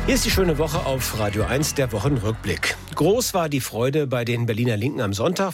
Hier ist die schöne Woche auf Radio 1, der Wochenrückblick. Groß war die Freude bei den Berliner Linken am Sonntag,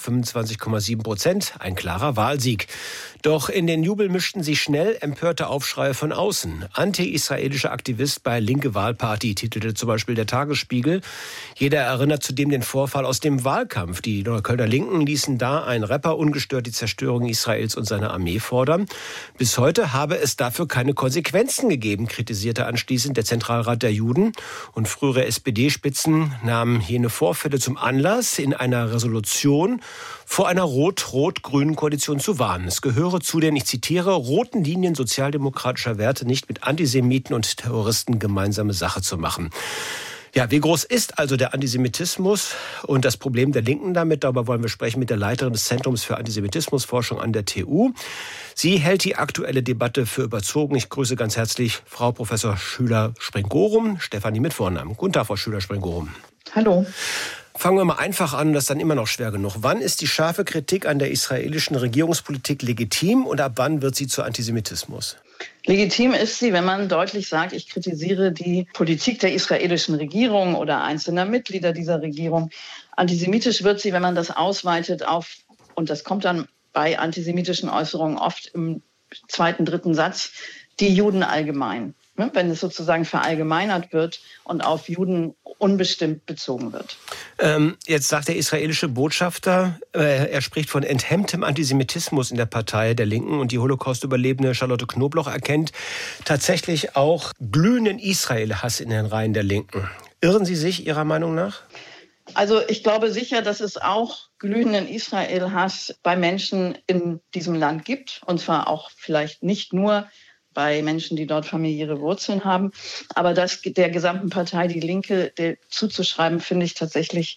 25,7%, ein klarer Wahlsieg. Doch in den Jubel mischten sich schnell empörte Aufschreie von außen. Anti-israelischer Aktivist bei Linke Wahlparty, titelte zum Beispiel der Tagesspiegel. Jeder erinnert zudem den Vorfall aus dem Wahlkampf. Die Neuköllner Linken ließen da einen Rapper ungestört die Zerstörung Israels und seiner Armee fordern. Bis heute habe es dafür keine Konsequenzen gegeben, kritisierte anschließend der Zentralrat der Juden. Und frühere SPD-Spitzen nahmen jene Vorfälle zum Anlass, in einer Resolution vor einer rot-rot-grünen Koalition zu warnen. Es gehöre zu den, ich zitiere, roten Linien sozialdemokratischer Werte nicht mit Antisemiten und Terroristen gemeinsame Sache zu machen. Ja, wie groß ist also der Antisemitismus und das Problem der Linken damit? Darüber wollen wir sprechen mit der Leiterin des Zentrums für Antisemitismusforschung an der TU. Sie hält die aktuelle Debatte für überzogen. Ich grüße ganz herzlich Frau Professor Schüler-Springorum, Stefanie mit Vornamen. Guten Tag, Frau Schüler-Springorum. Hallo. Fangen wir mal einfach an, das ist dann immer noch schwer genug. Wann ist die scharfe Kritik an der israelischen Regierungspolitik legitim und ab wann wird sie zu Antisemitismus? Legitim ist sie, wenn man deutlich sagt, ich kritisiere die Politik der israelischen Regierung oder einzelner Mitglieder dieser Regierung. Antisemitisch wird sie, wenn man das ausweitet auf, und das kommt dann bei antisemitischen Äußerungen oft im zweiten, dritten Satz, die Juden allgemein. Wenn es sozusagen verallgemeinert wird und auf Juden unbestimmt bezogen wird. Jetzt sagt der israelische Botschafter, er spricht von enthemmtem Antisemitismus in der Partei der Linken und die Holocaust-Überlebende Charlotte Knobloch erkennt tatsächlich auch glühenden Israel-Hass in den Reihen der Linken. Irren Sie sich Ihrer Meinung nach? Also ich glaube sicher, dass es auch glühenden Israel-Hass bei Menschen in diesem Land gibt. Und zwar auch vielleicht nicht nur bei Menschen, die dort familiäre Wurzeln haben. Aber das der gesamten Partei, die Linke, zuzuschreiben, finde ich tatsächlich,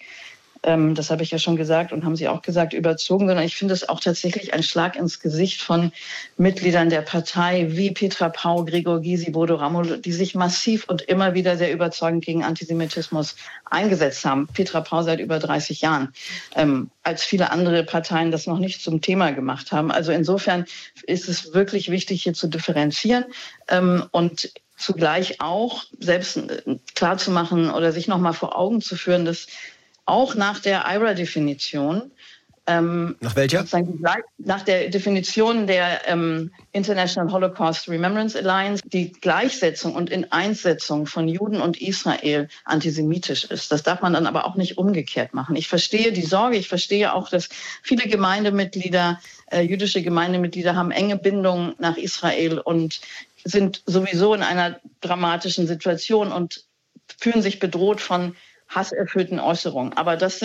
das habe ich ja schon gesagt und haben Sie auch gesagt, überzogen, sondern ich finde es auch tatsächlich ein Schlag ins Gesicht von Mitgliedern der Partei wie Petra Pau, Gregor Gysi, Bodo Ramelow, die sich massiv und immer wieder sehr überzeugend gegen Antisemitismus eingesetzt haben. Petra Pau seit über 30 Jahren, als viele andere Parteien das noch nicht zum Thema gemacht haben. Also insofern ist es wirklich wichtig, hier zu differenzieren und zugleich auch selbst klarzumachen oder sich nochmal vor Augen zu führen, dass auch nach der IHRA-Definition, nach welcher? Nach der Definition der International Holocaust Remembrance Alliance, die Gleichsetzung und Ineinssetzung von Juden und Israel antisemitisch ist. Das darf man dann aber auch nicht umgekehrt machen. Ich verstehe die Sorge, ich verstehe auch, dass viele Gemeindemitglieder, jüdische Gemeindemitglieder haben enge Bindungen nach Israel und sind sowieso in einer dramatischen Situation und fühlen sich bedroht von hasserfüllten Äußerungen. Aber das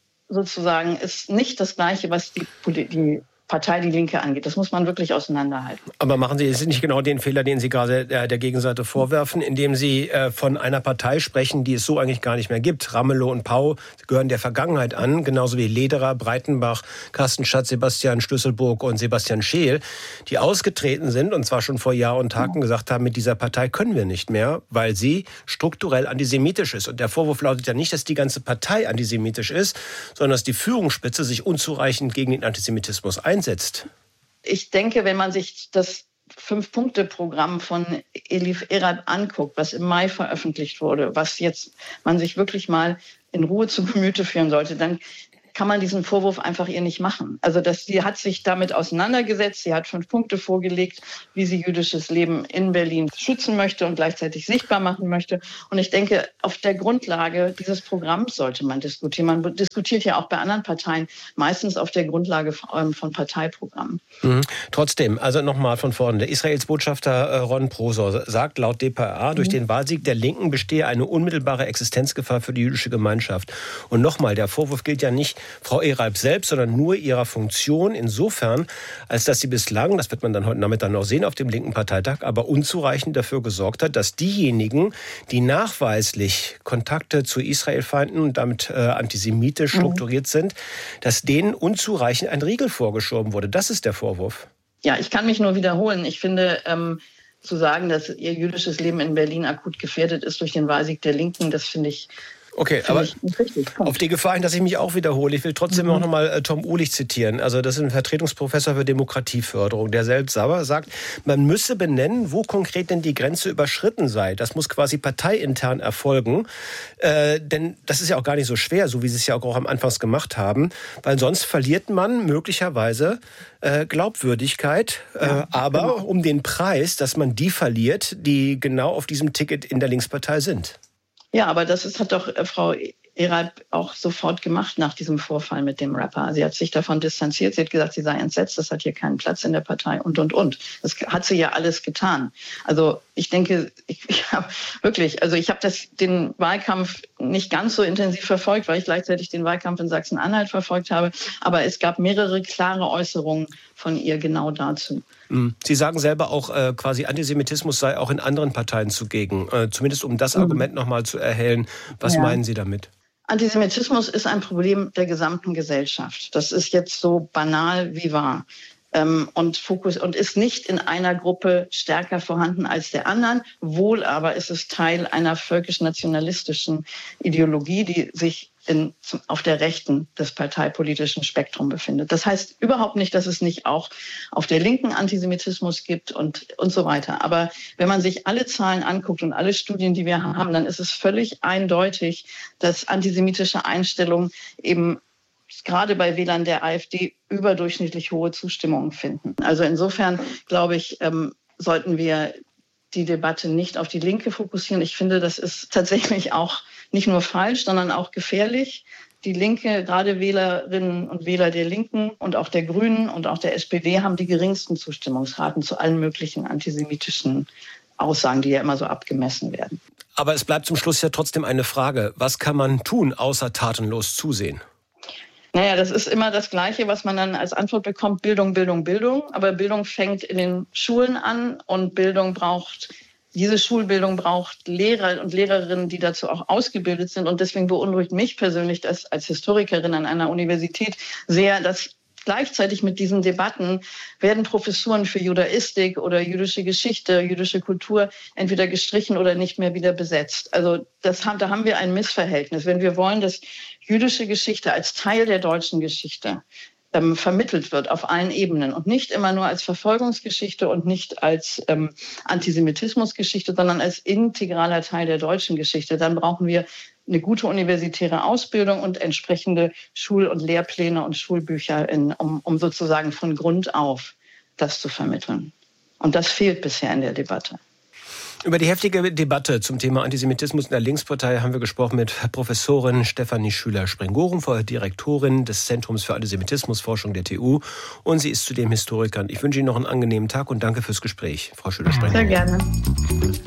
ist nicht das Gleiche, was die Partei Die Linke angeht. Das muss man wirklich auseinanderhalten. Aber machen Sie jetzt nicht genau den Fehler, den Sie gerade der Gegenseite vorwerfen, indem Sie von einer Partei sprechen, die es so eigentlich gar nicht mehr gibt. Ramelow und Pau gehören der Vergangenheit an, genauso wie Lederer, Breitenbach, Carsten Schatz, Sebastian Schlüsselburg und Sebastian Scheel, die ausgetreten sind und zwar schon vor Jahr und Tag und gesagt haben, mit dieser Partei können wir nicht mehr, weil sie strukturell antisemitisch ist. Und der Vorwurf lautet ja nicht, dass die ganze Partei antisemitisch ist, sondern dass die Führungsspitze sich unzureichend gegen den Antisemitismus einsetzt. Ich denke, wenn man sich das 5-Punkte-Programm von Elif Erat anguckt, was im Mai veröffentlicht wurde, was jetzt man sich wirklich mal in Ruhe zu Gemüte führen sollte, dann kann man diesen Vorwurf einfach ihr nicht machen. Also sie hat sich damit auseinandergesetzt, sie hat 5 Punkte vorgelegt, wie sie jüdisches Leben in Berlin schützen möchte und gleichzeitig sichtbar machen möchte. Und ich denke, auf der Grundlage dieses Programms sollte man diskutieren. Man diskutiert ja auch bei anderen Parteien meistens auf der Grundlage von Parteiprogrammen. Trotzdem, also nochmal von vorne. Der Israels Botschafter Ron Prosor sagt laut dpa, durch den Wahlsieg der Linken bestehe eine unmittelbare Existenzgefahr für die jüdische Gemeinschaft. Und nochmal, der Vorwurf gilt ja nicht Frau Ereib selbst, sondern nur ihrer Funktion insofern, als dass sie bislang, das wird man dann heute Nachmittag noch sehen auf dem linken Parteitag, aber unzureichend dafür gesorgt hat, dass diejenigen, die nachweislich Kontakte zu Israelfeinden und damit antisemitisch strukturiert sind, dass denen unzureichend ein Riegel vorgeschoben wurde. Das ist der Vorwurf. Ja, ich kann mich nur wiederholen. Ich finde, zu sagen, dass ihr jüdisches Leben in Berlin akut gefährdet ist durch den Wahlsieg der Linken, das finde ich Okay, aber auf die Gefahr hin, dass ich mich auch wiederhole, ich will trotzdem auch nochmal Tom Uhlich zitieren. Also das ist ein Vertretungsprofessor für Demokratieförderung, der selbst aber sagt, man müsse benennen, wo konkret denn die Grenze überschritten sei. Das muss quasi parteiintern erfolgen. Denn das ist ja auch gar nicht so schwer, so wie Sie es ja auch am Anfang gemacht haben. Weil sonst verliert man möglicherweise Glaubwürdigkeit, aber um den Preis, dass man die verliert, die genau auf diesem Ticket in der Linkspartei sind. Ja, aber hat doch Frau Ereib auch sofort gemacht nach diesem Vorfall mit dem Rapper. Sie hat sich davon distanziert. Sie hat gesagt, sie sei entsetzt, das hat hier keinen Platz in der Partei und. Das hat sie ja alles getan. Also ich denke, ich habe den Wahlkampf nicht ganz so intensiv verfolgt, weil ich gleichzeitig den Wahlkampf in Sachsen-Anhalt verfolgt habe. Aber es gab mehrere klare Äußerungen von ihr genau dazu. Sie sagen selber auch, quasi Antisemitismus sei auch in anderen Parteien zugegen. Zumindest um das Argument nochmal zu erhellen. Was meinen Sie damit? Antisemitismus ist ein Problem der gesamten Gesellschaft. Das ist jetzt so banal wie wahr. Und ist nicht in einer Gruppe stärker vorhanden als der anderen. Wohl aber ist es Teil einer völkisch-nationalistischen Ideologie, die sich auf der Rechten des parteipolitischen Spektrums befindet. Das heißt überhaupt nicht, dass es nicht auch auf der Linken Antisemitismus gibt und so weiter. Aber wenn man sich alle Zahlen anguckt und alle Studien, die wir haben, dann ist es völlig eindeutig, dass antisemitische Einstellungen eben gerade bei Wählern der AfD überdurchschnittlich hohe Zustimmung finden. Also insofern, glaube ich, sollten wir die Debatte nicht auf die Linke fokussieren. Ich finde, das ist tatsächlich auch nicht nur falsch, sondern auch gefährlich. Die Linke, gerade Wählerinnen und Wähler der Linken und auch der Grünen und auch der SPD haben die geringsten Zustimmungsraten zu allen möglichen antisemitischen Aussagen, die ja immer so abgemessen werden. Aber es bleibt zum Schluss ja trotzdem eine Frage. Was kann man tun, außer tatenlos zusehen? Naja, das ist immer das Gleiche, was man dann als Antwort bekommt, Bildung, Bildung, Bildung. Aber Bildung fängt in den Schulen an und diese Schulbildung braucht Lehrer und Lehrerinnen, die dazu auch ausgebildet sind. Und deswegen beunruhigt mich persönlich das als Historikerin an einer Universität sehr, dass gleichzeitig mit diesen Debatten werden Professuren für Judaistik oder jüdische Geschichte, jüdische Kultur entweder gestrichen oder nicht mehr wieder besetzt. Also da haben wir ein Missverhältnis. Wenn wir wollen, dass jüdische Geschichte als Teil der deutschen Geschichte vermittelt wird auf allen Ebenen und nicht immer nur als Verfolgungsgeschichte und nicht als Antisemitismusgeschichte, sondern als integraler Teil der deutschen Geschichte, dann brauchen wir eine gute universitäre Ausbildung und entsprechende Schul- und Lehrpläne und Schulbücher, um sozusagen von Grund auf das zu vermitteln. Und das fehlt bisher in der Debatte. Über die heftige Debatte zum Thema Antisemitismus in der Linkspartei haben wir gesprochen mit Professorin Stefanie Schüler-Sprengorum, vorher Direktorin des Zentrums für Antisemitismusforschung der TU. Und sie ist zudem Historikerin. Ich wünsche Ihnen noch einen angenehmen Tag und danke fürs Gespräch, Frau Schüler-Sprengorum. Sehr gerne.